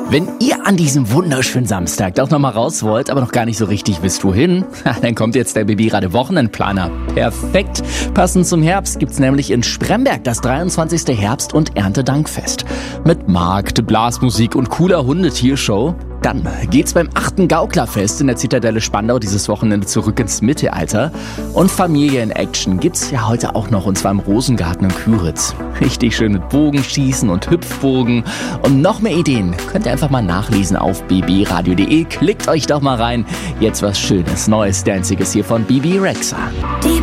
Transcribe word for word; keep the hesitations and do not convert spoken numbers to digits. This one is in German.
Wenn ihr an diesem wunderschönen Samstag doch noch mal raus wollt, aber noch gar nicht so richtig wisst, wohin, dann kommt jetzt der Baby Rade Wochenendplaner. Perfekt. Passend zum Herbst gibt's nämlich in Spremberg das dreiundzwanzigste Herbst- und Erntedankfest. Mit Markt, Blasmusik und cooler Hundetiershow. Dann geht's beim achten Gauklerfest in der Zitadelle Spandau dieses Wochenende zurück ins Mittelalter. Und Familie in Action gibt's ja heute auch noch, und zwar im Rosengarten in Küritz. Richtig schön mit Bogenschießen und Hüpfbogen. Und noch mehr Ideen könnt ihr einfach mal nachlesen auf b b radio punkt d e. Klickt euch doch mal rein. Jetzt was Schönes, Neues, Danziges hier von Bibi Rexha. Die